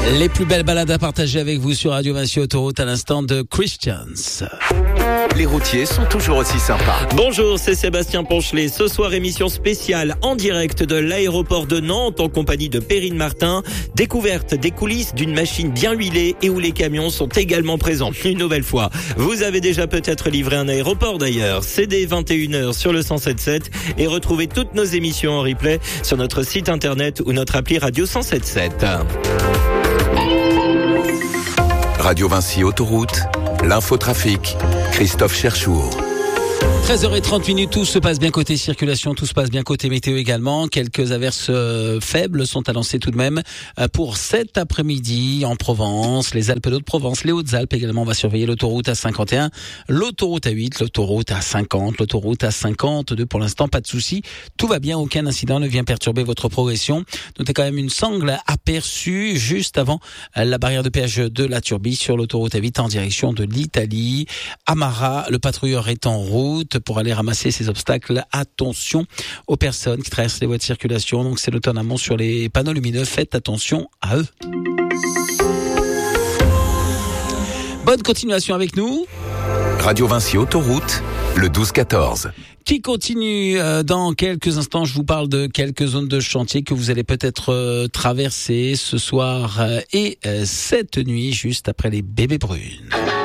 Les plus belles balades à partager avec vous sur Radio Vinci Autoroute à l'instant de Christians. Les routiers sont toujours aussi sympas. Bonjour, c'est Sébastien Ponchelet. Ce soir, émission spéciale en direct de l'aéroport de Nantes en compagnie de Perrine Martin. Découverte des coulisses d'une machine bien huilée et où les camions sont également présents. Une nouvelle fois. Vous avez déjà peut-être livré un aéroport d'ailleurs. C'est dès 21h sur le 107.7 et retrouvez toutes nos émissions en replay sur notre site internet ou notre appli Radio 107.7. Radio Vinci Autoroute, l'infotrafic, Christophe Cherchour. 13h30, tout se passe bien côté circulation, tout se passe bien côté météo également. Quelques averses faibles sont annoncées tout de même pour cet après-midi en Provence, les Alpes d'Haute-Provence, les Hautes-Alpes également. On va surveiller l'autoroute A51, l'autoroute A8, l'autoroute A50, l'autoroute A52. Pour l'instant, pas de souci. Tout va bien, aucun incident ne vient perturber votre progression. Notez quand même une sangle aperçue juste avant la barrière de péage de la Turbie sur l'autoroute A8 en direction de l'Italie. Amara, le patrouilleur est en route pour aller ramasser ces obstacles. Attention aux personnes qui traversent les voies de circulation. Donc c'est notamment sur les panneaux lumineux. Faites attention à eux. Bonne continuation avec nous. Radio Vinci Autoroute, le 12-14. Qui continue dans quelques instants. Je vous parle de quelques zones de chantier que vous allez peut-être traverser ce soir et cette nuit, juste après les bébés brunes.